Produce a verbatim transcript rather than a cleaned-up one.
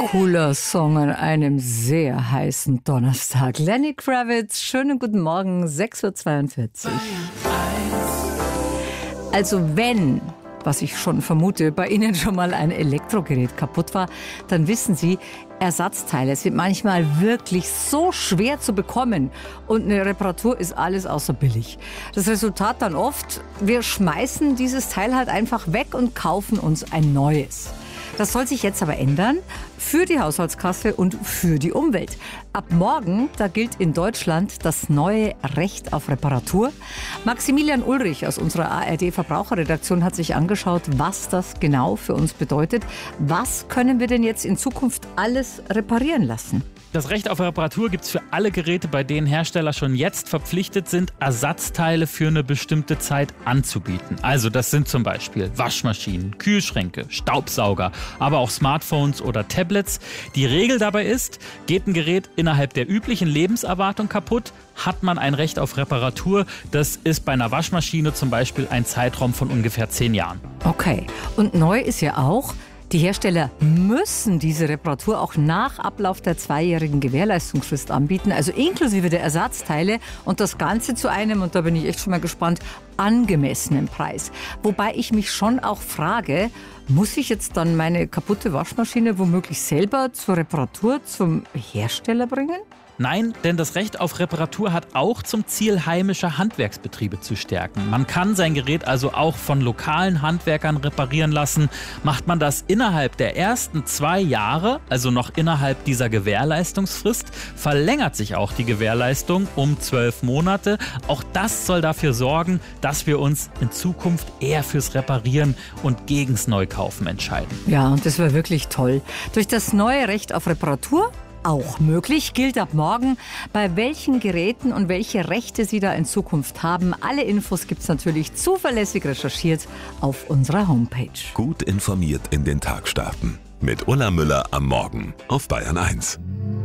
Cooler Song an einem sehr heißen Donnerstag. Lenny Kravitz, schönen guten Morgen, sechs Uhr zweiundvierzig. Also wenn, was ich schon vermute, bei Ihnen schon mal ein Elektrogerät kaputt war, dann wissen Sie, Ersatzteile sind manchmal wirklich so schwer zu bekommen und eine Reparatur ist alles außer billig. Das Resultat dann oft, wir schmeißen dieses Teil halt einfach weg und kaufen uns ein neues. Das soll sich jetzt aber ändern für die Haushaltskasse und für die Umwelt. Ab morgen, da gilt in Deutschland das neue Recht auf Reparatur. Maximilian Ulrich aus unserer A R D-Verbraucherredaktion hat sich angeschaut, was das genau für uns bedeutet. Was können wir denn jetzt in Zukunft alles reparieren lassen? Das Recht auf Reparatur gibt es für alle Geräte, bei denen Hersteller schon jetzt verpflichtet sind, Ersatzteile für eine bestimmte Zeit anzubieten. Also das sind zum Beispiel Waschmaschinen, Kühlschränke, Staubsauger, aber auch Smartphones oder Tablets. Die Regel dabei ist, geht ein Gerät innerhalb der üblichen Lebenserwartung kaputt, hat man ein Recht auf Reparatur. Das ist bei einer Waschmaschine zum Beispiel ein Zeitraum von ungefähr zehn Jahren. Okay, und neu ist ja auch, die Hersteller müssen diese Reparatur auch nach Ablauf der zweijährigen Gewährleistungsfrist anbieten, also inklusive der Ersatzteile und das Ganze zu einem, und da bin ich echt schon mal gespannt, angemessenen Preis. Wobei ich mich schon auch frage, muss ich jetzt dann meine kaputte Waschmaschine womöglich selber zur Reparatur zum Hersteller bringen? Nein, denn das Recht auf Reparatur hat auch zum Ziel, heimische Handwerksbetriebe zu stärken. Man kann sein Gerät also auch von lokalen Handwerkern reparieren lassen. Macht man das innerhalb der ersten zwei Jahre, also noch innerhalb dieser Gewährleistungsfrist, verlängert sich auch die Gewährleistung um zwölf Monate. Auch das soll dafür sorgen, dass wir uns in Zukunft eher fürs Reparieren und gegens Neukaufen entscheiden. Ja, und das war wirklich toll. Durch das neue Recht auf Reparatur auch möglich, gilt ab morgen, bei welchen Geräten und welche Rechte Sie da in Zukunft haben. Alle Infos gibt's natürlich zuverlässig recherchiert auf unserer Homepage. Gut informiert in den Tag starten. Mit Ulla Müller am Morgen auf Bayern eins.